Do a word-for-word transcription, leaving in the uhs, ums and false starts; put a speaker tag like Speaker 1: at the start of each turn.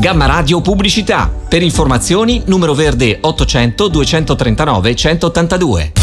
Speaker 1: Gamma Radio Pubblicità. Per informazioni numero verde ottocento duecentotrentanove centottantadue.